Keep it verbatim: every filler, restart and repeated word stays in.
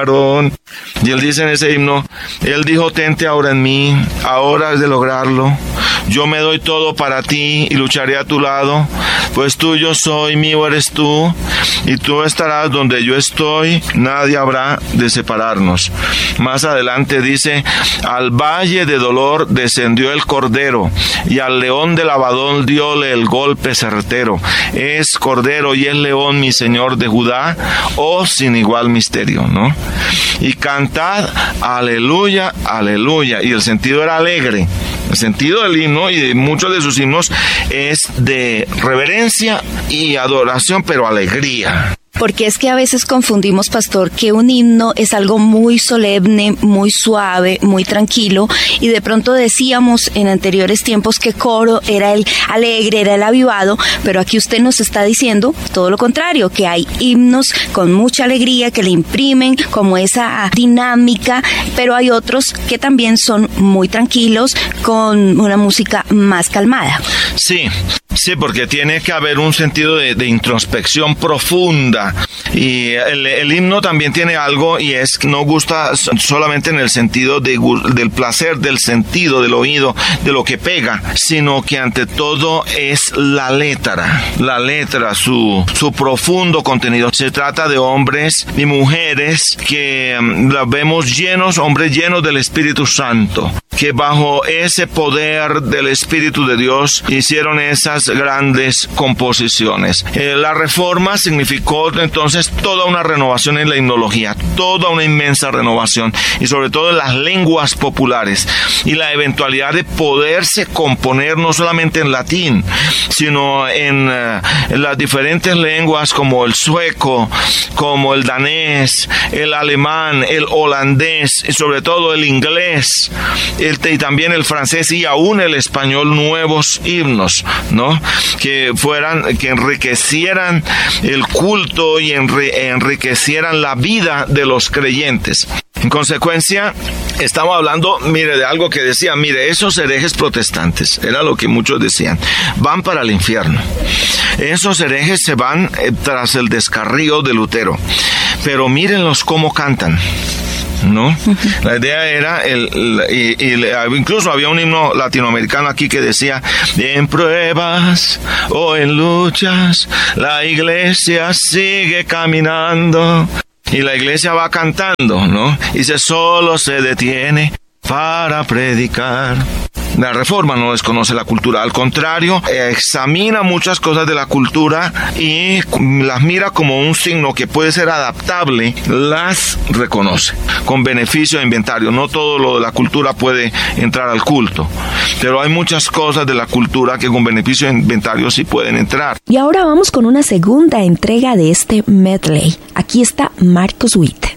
varón. Y él dice en ese himno, él dijo, tente ahora en mí, ahora es de lograrlo. Yo me doy todo para ti y lucharé a tu lado, pues tuyo soy, mío eres tú, y tú estarás donde yo estoy, nadie habrá de separarnos. Más adelante dice, al valle de dolor descendió el cordero, y al león del Abadón dióle el golpe certero. Es cordero y es león mi Señor de Judá, oh sin igual misterio, ¿no? Y cantad, aleluya, aleluya. Y el sentido era alegre. El sentido del himno y de muchos de sus himnos es de reverencia y adoración, pero alegría. Porque es que a veces confundimos, pastor, que un himno es algo muy solemne, muy suave, muy tranquilo, y de pronto decíamos en anteriores tiempos que coro era el alegre, era el avivado, pero aquí usted nos está diciendo todo lo contrario, que hay himnos con mucha alegría que le imprimen como esa dinámica, pero hay otros que también son muy tranquilos, con una música más calmada. Sí, sí, porque tiene que haber un sentido de, de introspección profunda. Y el, el himno también tiene algo, y es que no gusta solamente en el sentido de, del placer, del sentido, del oído, de lo que pega, sino que ante todo es la letra, la letra, su, su profundo contenido. Se trata de hombres y mujeres que um, la vemos llenos, hombres llenos del Espíritu Santo, que bajo ese poder del Espíritu de Dios hicieron esas grandes composiciones. Eh, la Reforma significó entonces toda una renovación en la himnología, toda una inmensa renovación, y sobre todo en las lenguas populares, y la eventualidad de poderse componer no solamente en latín, sino en, uh, en las diferentes lenguas como el sueco, como el danés, el alemán, el holandés, y sobre todo el inglés, el, y también el francés y aún el español, nuevos himnos, ¿no? Que fueran, que enriquecieran el culto y enriquecieran la vida de los creyentes. En consecuencia, estamos hablando, mire, de algo que decía, mire, esos herejes protestantes, era lo que muchos decían, van para el infierno. Esos herejes se van eh, tras el descarrío de Lutero. Pero mírenlos cómo cantan, ¿no? La idea era, el, el, y, y incluso había un himno latinoamericano aquí que decía, en pruebas o en luchas, la iglesia sigue caminando. Y la iglesia va cantando, ¿no? Y se solo se detiene para predicar. La Reforma no desconoce la cultura, al contrario, examina muchas cosas de la cultura y las mira como un signo que puede ser adaptable, las reconoce con beneficio de inventario. No todo lo de la cultura puede entrar al culto, pero hay muchas cosas de la cultura que con beneficio de inventario sí pueden entrar. Y ahora vamos con una segunda entrega de este medley. Aquí está Marcos Witt.